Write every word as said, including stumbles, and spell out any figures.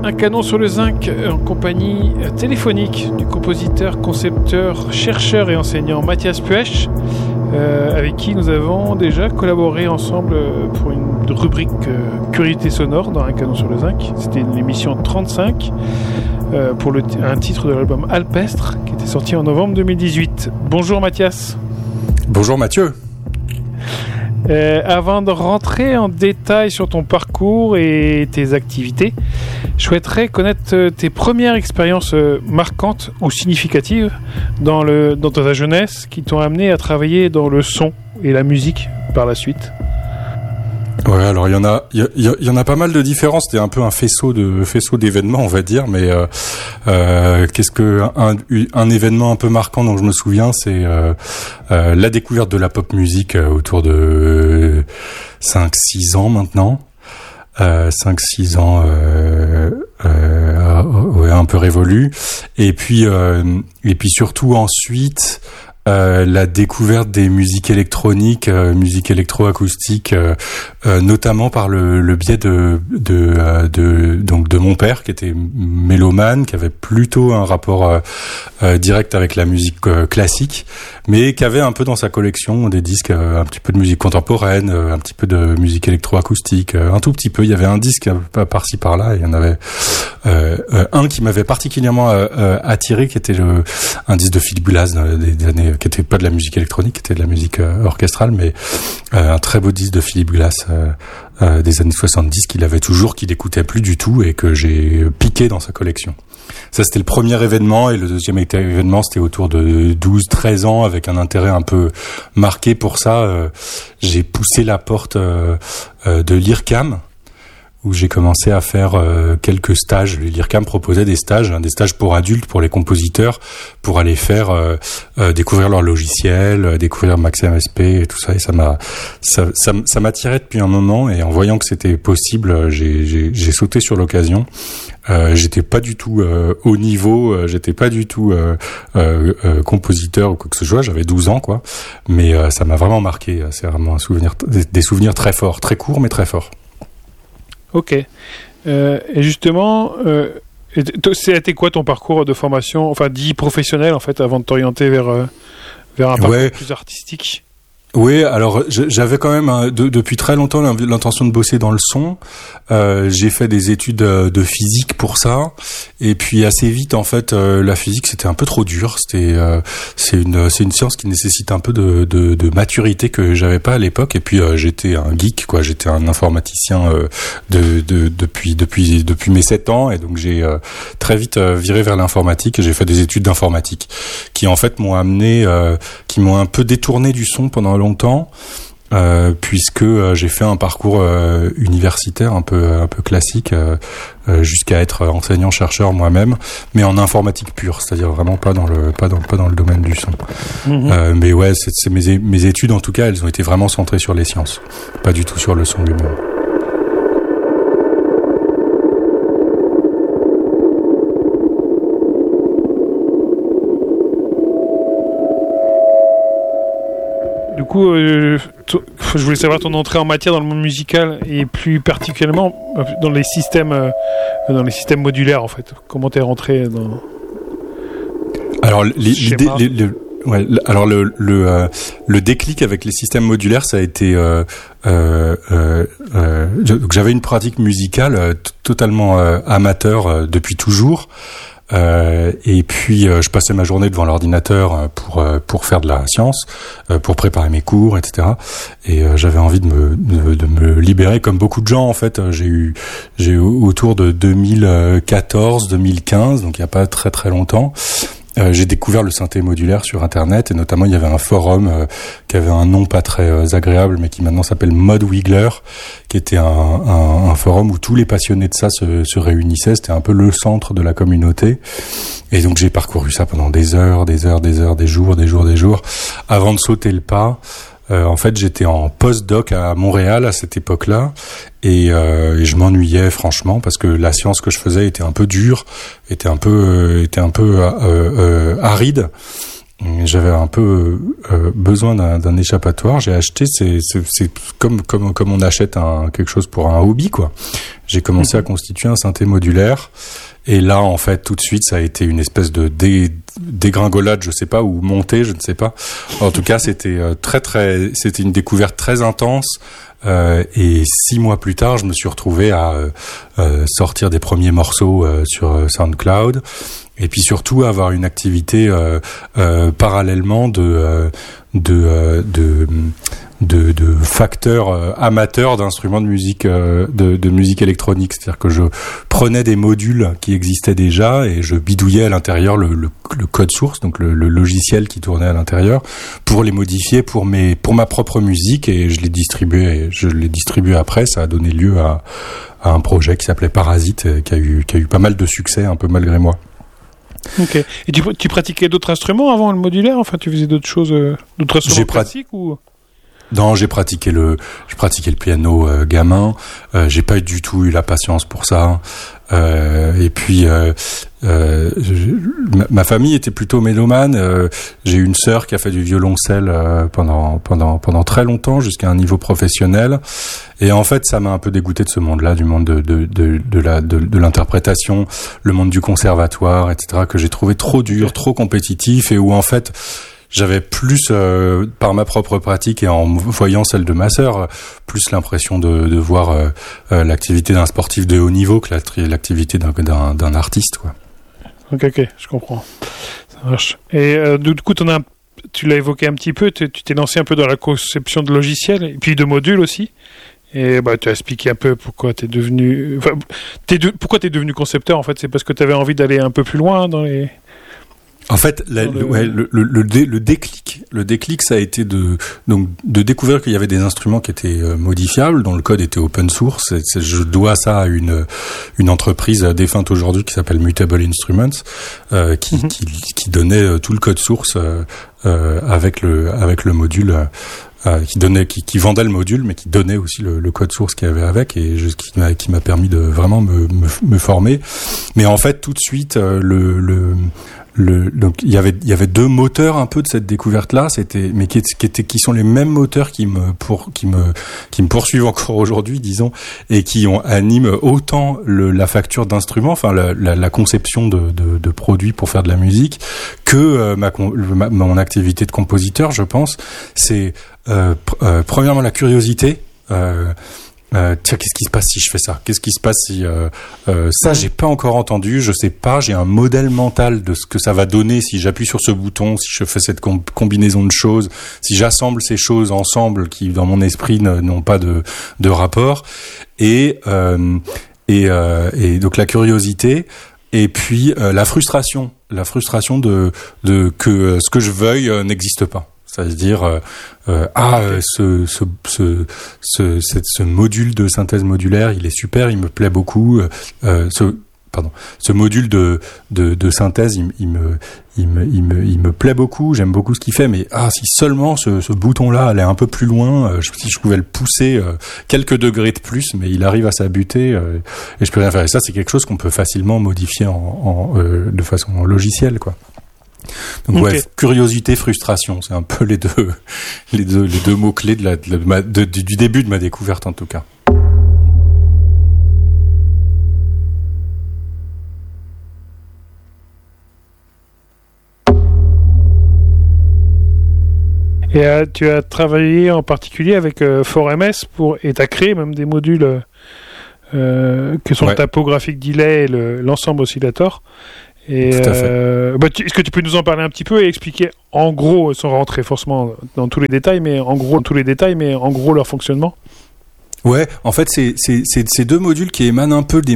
Un canon sur le zinc en compagnie téléphonique du compositeur, concepteur, chercheur et enseignant Mathias Puech, euh, avec qui nous avons déjà collaboré ensemble pour une rubrique euh, Curiosité sonore dans Un canon sur le zinc. C'était une émission trente-cinq euh, pour le t- un titre de l'album Alpestre qui était sorti en novembre deux mille dix-huit. Bonjour Mathias. Bonjour Mathieu. Euh, avant de rentrer en détail sur ton parcours et tes activités, je souhaiterais connaître tes premières expériences marquantes ou significatives dans, le, dans ta jeunesse qui t'ont amené à travailler dans le son et la musique par la suite. Ouais, alors il y en a, il y, y, y en a pas mal de différences. C'était un peu un faisceau de faisceau d'événements, on va dire. Mais euh, euh, qu'est-ce que un, un événement un peu marquant dont je me souviens, c'est euh, euh, la découverte de la pop musique euh, autour de cinq six ans maintenant. Euh, cinq six ans, euh, euh, ouais, un peu révolu. Et puis euh, et puis surtout ensuite. Euh, la découverte des musiques électroniques, euh, musique électroacoustique, euh, euh, notamment par le, le biais de, de, euh, de, donc de mon père qui était mélomane, qui avait plutôt un rapport euh, euh, direct avec la musique euh, classique, mais qui avait un peu dans sa collection des disques, euh, un petit peu de musique contemporaine, euh, un petit peu de musique électroacoustique, euh, un tout petit peu. Il y avait un disque euh, par-ci par-là, et il y en avait euh, euh, un qui m'avait particulièrement euh, euh, attiré, qui était le, un disque de Philip Glass euh, des, des années qui était pas de la musique électronique, qui était de la musique euh, orchestrale, mais euh, un très beau disque de Philip Glass euh, euh, des années soixante-dix qu'il avait toujours, qu'il écoutait plus du tout et que j'ai piqué dans sa collection. Ça, c'était le premier événement, et le deuxième événement, c'était autour de douze treize ans, avec un intérêt un peu marqué pour ça. Euh, j'ai poussé la porte euh, euh, de l'I R C A M, où j'ai commencé à faire euh, quelques stages. L'I R C A M proposait des stages, hein, des stages pour adultes, pour les compositeurs, pour aller faire euh, euh, découvrir leur logiciel, euh, découvrir Max M S P et tout ça. Et ça m'a, ça, ça, ça m'attirait depuis un moment. Et en voyant que c'était possible, j'ai, j'ai, j'ai sauté sur l'occasion. Euh, j'étais pas du tout euh, haut niveau, euh, j'étais pas du tout euh, euh, euh, compositeur ou quoi que ce soit. J'avais douze ans, quoi. Mais euh, ça m'a vraiment marqué. C'est vraiment un souvenir, des, des souvenirs très forts, très courts mais très forts. Ok. Euh, et justement, euh, c'était quoi ton parcours de formation, enfin dit professionnel en fait, avant de t'orienter vers euh, vers un parcours ouais. plus artistique? Oui, alors j'avais quand même hein, de, depuis très longtemps l'intention de bosser dans le son. Euh, j'ai fait des études de physique pour ça, et puis assez vite en fait euh, la physique c'était un peu trop dur. C'était euh, c'est une c'est une science qui nécessite un peu de de, de maturité que j'avais pas à l'époque. Et puis euh, j'étais un geek quoi, j'étais un informaticien euh, de, de depuis depuis depuis mes sept ans, et donc j'ai euh, très vite euh, viré vers l'informatique et j'ai fait des études d'informatique qui en fait m'ont amené euh, qui m'ont un peu détourné du son pendant longtemps, euh, puisque euh, j'ai fait un parcours euh, universitaire un peu un peu classique euh, euh, jusqu'à être enseignant chercheur moi-même, mais en informatique pure, c'est-à-dire vraiment pas dans le pas dans pas dans le domaine du son. Mmh. Euh, mais ouais, c'est, c'est mes mes études en tout cas, elles ont été vraiment centrées sur les sciences, pas du tout sur le son lui-même. Du coup, euh, t- je voulais savoir ton entrée en matière dans le monde musical et plus particulièrement dans les systèmes, euh, dans les systèmes modulaires en fait. Comment t'es rentré dans Alors l'idée, les, les, ouais, alors le le euh, le déclic avec les systèmes modulaires, ça a été euh, euh, euh, euh, j'avais une pratique musicale euh, t- totalement euh, amateur euh, depuis toujours. Euh, et puis euh, je passais ma journée devant l'ordinateur euh, pour euh, pour faire de la science, euh, pour préparer mes cours, et cetera. Et euh, j'avais envie de me de, de me libérer, comme beaucoup de gens en fait. J'ai eu j'ai eu autour de deux mille quatorze deux mille quinze, donc il y a pas très très longtemps. Euh, j'ai découvert le synthé modulaire sur internet, et notamment il y avait un forum euh, qui avait un nom pas très euh, agréable, mais qui maintenant s'appelle Mod Wiggler, qui était un, un, un forum où tous les passionnés de ça se, se réunissaient. C'était un peu le centre de la communauté, et donc j'ai parcouru ça pendant des heures, des heures, des heures, des jours, des jours, des jours, avant de sauter le pas. Euh, en fait, j'étais en post-doc à Montréal à cette époque-là, et, euh, et je m'ennuyais franchement parce que la science que je faisais était un peu dure, était un peu, euh, était un peu euh, euh, aride. j'avais un peu euh, besoin d'un, d'un échappatoire. J'ai acheté, c'est, c'est, c'est comme comme comme on achète un quelque chose pour un hobby, quoi. J'ai commencé mmh. à constituer un synthé modulaire. Et là, en fait, tout de suite, ça a été une espèce de dé, dégringolade, je sais pas, ou montée, je ne sais pas. En tout cas, c'était euh, très, très, c'était une découverte très intense. Euh, et six mois plus tard, je me suis retrouvé à euh, sortir des premiers morceaux euh, sur SoundCloud. Et puis surtout avoir une activité euh, euh, parallèlement de euh, de, euh, de de de facteurs euh, amateurs d'instruments de musique euh, de, de musique électronique, c'est-à-dire que je prenais des modules qui existaient déjà et je bidouillais à l'intérieur le, le, le code source, donc le, le logiciel qui tournait à l'intérieur, pour les modifier pour mes pour ma propre musique, et je les distribuais je les distribuais après. Ça a donné lieu à à un projet qui s'appelait Parasite, qui a eu qui a eu pas mal de succès un peu malgré moi. Ok. Et tu, tu pratiquais d'autres instruments avant le modulaire? Enfin, tu faisais d'autres choses, euh, d'autres instruments j'ai classiques prat... ou Non, j'ai pratiqué le, j'ai pratiqué le piano euh, gamin. Euh, j'ai pas du tout eu la patience pour ça. Euh, et puis, euh, euh, je, ma, ma famille était plutôt mélomane. Euh, j'ai une sœur qui a fait du violoncelle euh, pendant pendant pendant très longtemps, jusqu'à un niveau professionnel. Et en fait, ça m'a un peu dégoûté de ce monde-là, du monde de de de, de la de, de l'interprétation, le monde du conservatoire, et cetera, que j'ai trouvé trop dur, trop compétitif, et où en fait j'avais plus, euh, par ma propre pratique et en voyant celle de ma sœur, plus l'impression de, de voir euh, euh, l'activité d'un sportif de haut niveau que l'activité d'un, d'un, d'un artiste, quoi. Ok, ok, je comprends. Ça marche. Et euh, du coup, t'en as, tu l'as évoqué un petit peu, tu t'es lancé un peu dans la conception de logiciels et puis de modules aussi. Et bah, tu as expliqué un peu pourquoi t'es devenu, enfin, t'es de, pourquoi t'es devenu concepteur. En fait, c'est parce que t'avais envie d'aller un peu plus loin dans les. En fait, la, le, ouais, le, le, le, dé, le déclic, le déclic, ça a été de donc de découvrir qu'il y avait des instruments qui étaient euh, modifiables, dont le code était open source. Et c'est, je dois ça à une une entreprise défunte aujourd'hui qui s'appelle Mutable Instruments, euh, qui, mm-hmm. qui qui donnait tout le code source euh, euh, avec le avec le module. Euh, qui donnait, qui, qui vendait le module, mais qui donnait aussi le, le code source qu'il y avait avec, et je, qui m'a, qui m'a permis de vraiment me, me, me former. Mais en fait, tout de suite, euh, le, le, le, donc il y avait, il y avait deux moteurs un peu de cette découverte-là. C'était, mais qui, qui étaient, qui sont les mêmes moteurs qui me, pour, qui me, qui me poursuivent encore aujourd'hui, disons, et qui ont animent autant le, la facture d'instruments, enfin la, la, la conception de, de, de produits pour faire de la musique, que euh, ma, ma, mon activité de compositeur, je pense. C'est Euh, pr- euh, premièrement la curiosité, euh, euh, tiens, qu'est-ce qui se passe si je fais ça, qu'est-ce qui se passe si euh, euh, ça j'ai pas encore entendu, je sais pas, j'ai un modèle mental de ce que ça va donner si j'appuie sur ce bouton, si je fais cette com- combinaison de choses, si j'assemble ces choses ensemble qui dans mon esprit ne, n'ont pas de, de rapport, et euh, et, euh, et donc la curiosité. Et puis euh, la frustration, la frustration de de que euh, ce que je veuille euh, n'existe pas. C'est-à-dire euh, euh, ah euh, ce, ce ce ce ce ce module de synthèse modulaire, il est super, il me plaît beaucoup. Euh, ce pardon, ce module de de, de synthèse, il, il me il me il me il me plaît beaucoup. J'aime beaucoup ce qu'il fait, mais ah si seulement ce, ce bouton-là allait un peu plus loin, euh, si je pouvais le pousser euh, quelques degrés de plus, mais il arrive à s'abuter euh, et je peux rien faire. Et ça, c'est quelque chose qu'on peut facilement modifier en, en euh, de façon logicielle, quoi. Donc okay. Ouais, curiosité, frustration, c'est un peu les deux, les deux, les deux mots clés de la, de ma, de, du début de ma découverte en tout cas. Et euh, tu as travaillé en particulier avec euh, four M S pour, et tu as créé même des modules euh, que sont ouais. le topographic delay et le, l'ensemble oscillator. Et euh, bah, tu, est-ce que tu peux nous en parler un petit peu et expliquer en gros, sans rentrer forcément dans tous les détails, mais en gros dans tous les détails, mais en gros leur fonctionnement? Ouais, en fait, c'est c'est c'est ces deux modules qui émanent un peu des